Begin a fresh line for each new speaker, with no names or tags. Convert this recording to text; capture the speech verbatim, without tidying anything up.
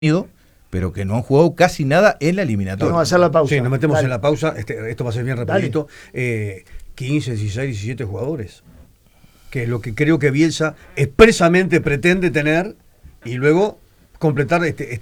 pero que no han jugado casi nada en la eliminatoria.
Vamos a hacer la pausa.
Sí, nos metemos
Dale.
en la pausa. Este, esto va a ser bien rapidito. Eh, quince, dieciséis, diecisiete jugadores. Que es lo que creo que Bielsa expresamente pretende tener y luego completar este, este